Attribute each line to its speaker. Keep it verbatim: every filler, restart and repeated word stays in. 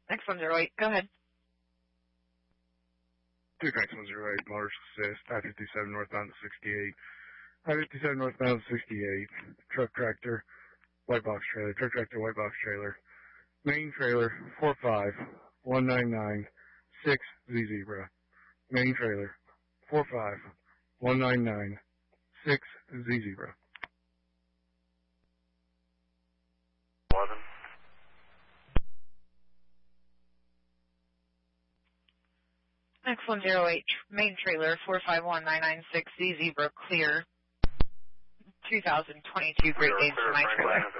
Speaker 1: X one zero eight, go ahead.
Speaker 2: Duke X one zero eight, Motors Assist, I fifty-seven northbound sixty-eight. I fifty-seven northbound sixty-eight, truck tractor, white box trailer, truck tractor, white box trailer, main trailer, four five one nine nine six Z zebra, main trailer, four five one nine nine six Z zebra.
Speaker 3: eleven.
Speaker 1: X one zero eight, main trailer, four five one nine nine six Z zebra, clear, two thousand twenty-two Great Danes for my trailer.